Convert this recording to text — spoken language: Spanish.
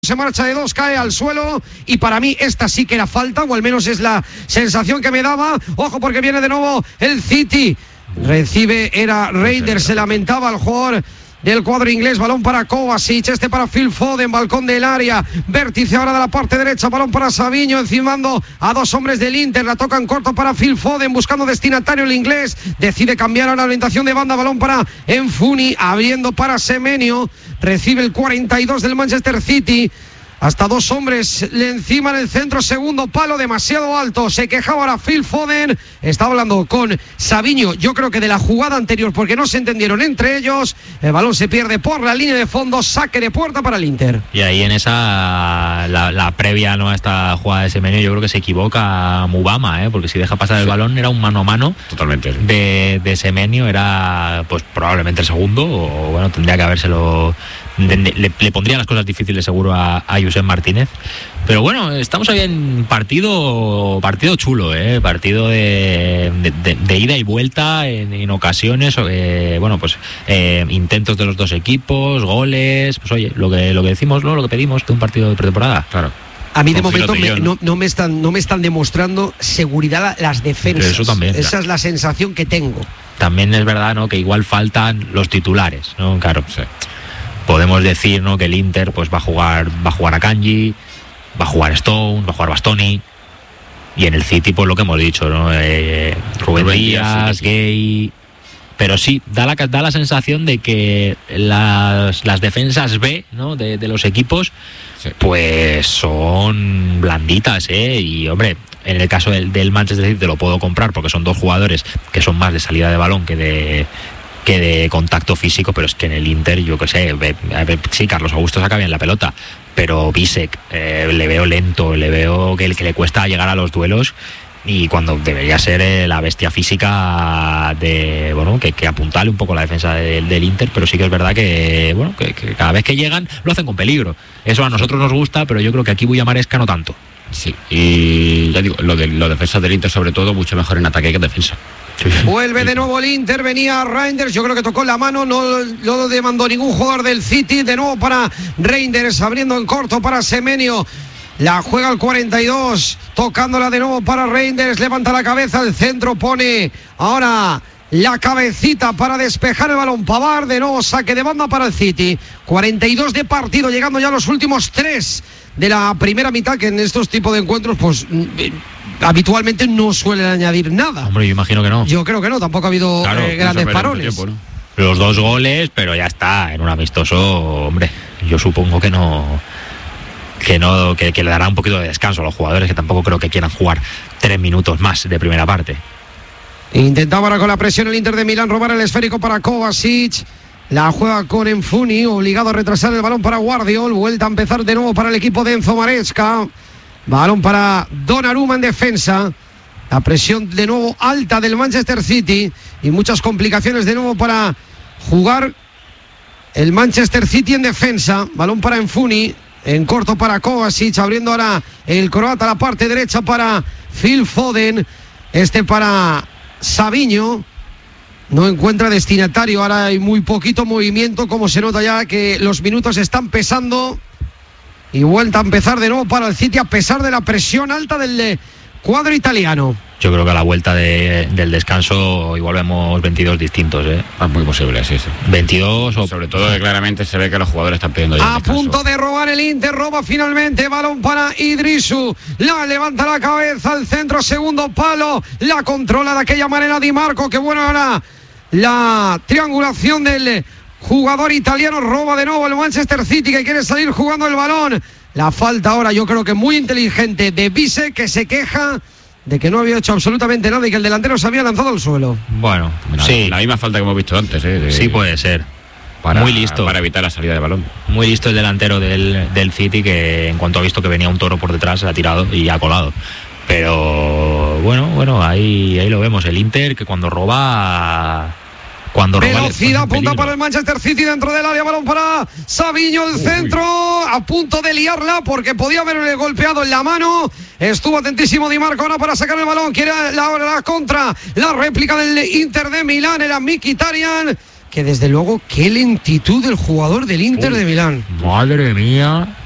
Se marcha de dos, cae al suelo y para mí esta sí que era falta, o al menos es la sensación que me daba. Ojo porque viene de nuevo el City. Recibe, era Reinders, se lamentaba el jugador del cuadro inglés. Balón para Kovacic, para Phil Foden, balcón del área, vértice ahora de la parte derecha, balón para Savinho, encimando a dos hombres del Inter, la toca en corto para Phil Foden, buscando destinatario el inglés, decide cambiar a la orientación de banda, balón para Enfuni, abriendo para Semenyo, recibe el 42 del Manchester City. Hasta dos hombres le encima en el centro, segundo palo, demasiado alto. Se quejaba ahora Phil Foden. Estaba hablando con Savinho, yo creo que de la jugada anterior, porque no se entendieron entre ellos. El balón se pierde por la línea de fondo, saque de puerta para el Inter. Y ahí en esa, la previa, ¿no?, a esta jugada de Semenyo, yo creo que se equivoca Mubama, porque si deja pasar el balón era un mano a mano. Totalmente. De Semenyo, era pues probablemente el segundo, o bueno, tendría que habérselo... Le pondría las cosas difíciles seguro a Josep Martínez, pero bueno, estamos ahí en partido chulo, partido de ida y vuelta en ocasiones, intentos de los dos equipos, goles, pues oye, lo que decimos, ¿no?, lo que pedimos de un partido de pretemporada. Claro. A mí de momento no me están demostrando seguridad las defensas. Eso también, esa es la sensación que tengo. También es verdad, ¿no?, que igual faltan los titulares, ¿no? Claro, sí. Podemos decir, ¿no?, que el Inter pues va a jugar a Kanji, va a jugar Stone, va a jugar Bastoni, y en el City pues lo que hemos dicho, ¿no?, Rubén Díaz, sí. Gay. Pero sí, da la sensación de que las defensas B, ¿no?, de los equipos, sí, pues son blanditas, y hombre, en el caso del Manchester City te lo puedo comprar porque son dos jugadores que son más de salida de balón que de contacto físico, pero es que en el Inter, yo qué sé, sí, Carlos Augusto saca bien la pelota, pero Bisek le veo lento, le veo que le cuesta llegar a los duelos, y cuando debería ser la bestia física que apuntale un poco la defensa del Inter, pero sí que es verdad que cada vez que llegan lo hacen con peligro. Eso a nosotros nos gusta, pero yo creo que aquí Bulla-Maresca no tanto. Sí, y ya digo, los defensas del Inter sobre todo mucho mejor en ataque que en defensa. Vuelve de nuevo el Inter, venía Reinders, yo creo que tocó la mano, no lo demandó ningún jugador del City, de nuevo para Reinders, abriendo en corto para Semenyo, la juega al 42, tocándola de nuevo para Reinders, levanta la cabeza al centro, pone ahora la cabecita para despejar el balón, Pavard, de nuevo saque de banda para el City, 42 de partido, llegando ya a los últimos 3 de la primera mitad, que en estos tipos de encuentros pues habitualmente no suelen añadir nada. Hombre, yo imagino que no. Yo creo que no, tampoco ha habido grandes parones. Tiempo, ¿no? Los dos goles, pero ya está, en un amistoso, hombre, yo supongo que le dará un poquito de descanso a los jugadores, que tampoco creo que quieran jugar 3 minutos más de primera parte. Intentaba ahora con la presión el Inter de Milán robar el esférico para Kovacic. La juega con Enfuni, obligado a retrasar el balón para Guardiol. Vuelta a empezar de nuevo para el equipo de Enzo Maresca. Balón para Donnarumma en defensa. La presión de nuevo alta del Manchester City. Y muchas complicaciones de nuevo para jugar el Manchester City en defensa. Balón para Enfuni. En corto para Kovacic. Abriendo ahora el croata a la parte derecha para Phil Foden. Para Savinho. No encuentra destinatario, ahora hay muy poquito movimiento, como se nota ya que los minutos están pesando. Y vuelta a empezar de nuevo para el City, a pesar de la presión alta del cuadro italiano. Yo creo que a la vuelta del descanso igual vemos 22 distintos, Es muy posible, sí. 22 o... Sobre todo que claramente se ve que los jugadores están pidiendo ya a punto de robar el Inter, roba finalmente, balón para Idrisu, la levanta la cabeza al centro, segundo palo, la controla de aquella manera Di Marco, que bueno, ahora la triangulación del jugador italiano, roba de nuevo el Manchester City, que quiere salir jugando el balón. La falta ahora, yo creo que muy inteligente, de Bisek, que se queja de que no había hecho absolutamente nada y que el delantero se había lanzado al suelo. Bueno, sí, la misma falta que hemos visto antes, sí, puede ser. Muy listo para evitar la salida de balón. Muy listo el delantero del City, que en cuanto ha visto que venía un toro por detrás se ha tirado y ha colado. Pero bueno, ahí lo vemos, el Inter, que cuando roba velocidad, punta para el Manchester City dentro del área, balón para Savinho, el centro, a punto de liarla porque podía haberle golpeado en la mano. Estuvo atentísimo Di Marco ahora para sacar el balón, quiere la contra, la réplica del Inter de Milán, era Mkhitaryan, que desde luego qué lentitud del jugador del Inter de Milán. Madre mía,